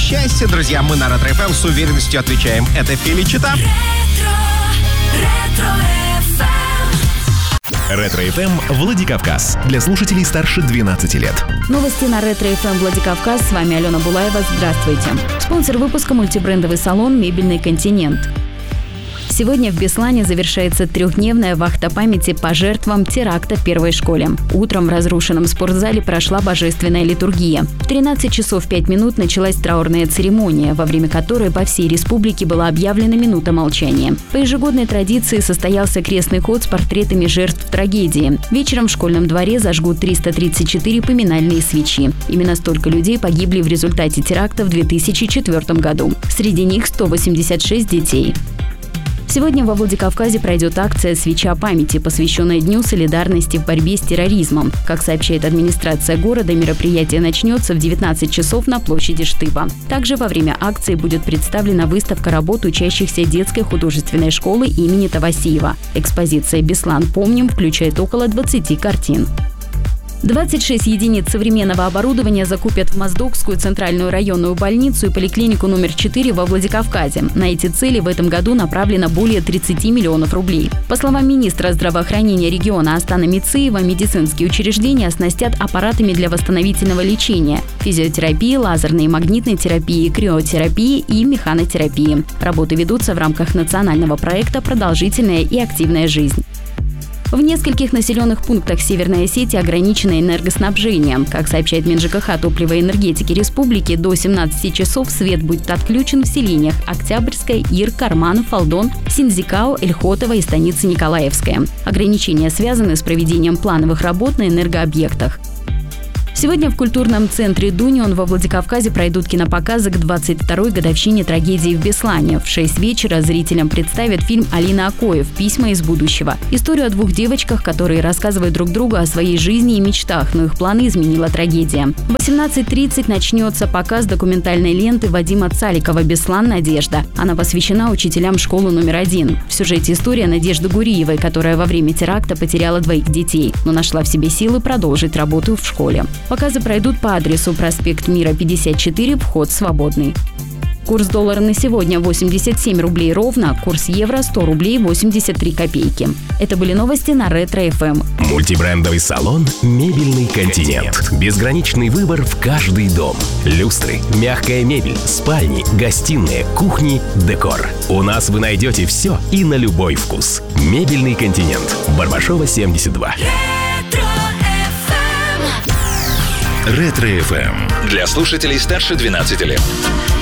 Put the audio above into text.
счастья, друзья, мы на Ретро ФМ с уверенностью отвечаем. Это Феличита. Ретро ФМ Владикавказ. Для слушателей старше 12 лет. Новости на Ретро ФМ Владикавказ. С вами Алена Булаева. Здравствуйте. Спонсор выпуска — мультибрендовый салон «Мебельный континент». Сегодня в Беслане завершается 3-дневная вахта памяти по жертвам теракта в первой школе. Утром в разрушенном спортзале прошла божественная литургия. В 13 часов 5 минут началась траурная церемония, во время которой по всей республике была объявлена минута молчания. По ежегодной традиции состоялся крестный ход с портретами жертв трагедии. Вечером в школьном дворе зажгут 334 поминальные свечи. Именно столько людей погибли в результате теракта в 2004 году. Среди них 186 детей. Сегодня во Владикавказе пройдет акция «Свеча памяти», посвященная Дню солидарности в борьбе с терроризмом. Как сообщает администрация города, мероприятие начнется в 19 часов на площади Штыба. Также во время акции будет представлена выставка работ учащихся детской художественной школы имени Тавасиева. Экспозиция «Беслан. Помним» включает около 20 картин. 26 единиц современного оборудования закупят в Моздокскую центральную районную больницу и поликлинику номер 4 во Владикавказе. На эти цели в этом году направлено более 30 миллионов рублей. По словам министра здравоохранения региона Астана Мициева, медицинские учреждения оснастят аппаратами для восстановительного лечения, физиотерапии, лазерной и магнитной терапии, криотерапии и механотерапии. Работы ведутся в рамках национального проекта «Продолжительная и активная жизнь». В нескольких населенных пунктах Северной Осетии ограничено энергоснабжение. Как сообщает МинЖКХ топлива и энергетики республики, до 17 часов свет будет отключен в селениях Октябрьская, Ир, Карман, Фалдон, Синдзикао, Эльхотово и станица Николаевская. Ограничения связаны с проведением плановых работ на энергообъектах. Сегодня в культурном центре «Дунион» во Владикавказе пройдут кинопоказы к 22-й годовщине трагедии в Беслане. В 6 вечера зрителям представят фильм Алины Акоев «Письма из будущего». Историю о 2 девочках, которые рассказывают друг другу о своей жизни и мечтах, но их планы изменила трагедия. В 18:30 начнется показ документальной ленты Вадима Цаликова «Беслан. Надежда». Она посвящена учителям школы номер 1. В сюжете история Надежды Гуриевой, которая во время теракта потеряла 2 детей, но нашла в себе силы продолжить работу в школе. Показы пройдут по адресу проспект Мира, 54, вход свободный. Курс доллара на сегодня 87 рублей ровно, курс евро 100 рублей 83 копейки. Это были новости на Ретро ФМ. Мультибрендовый салон «Мебельный континент». Безграничный выбор в каждый дом. Люстры, мягкая мебель, спальни, гостиные, кухни, декор. У нас вы найдете все и на любой вкус. «Мебельный континент». Барбашова, 72. Ретро ФМ. Для слушателей старше 12 лет.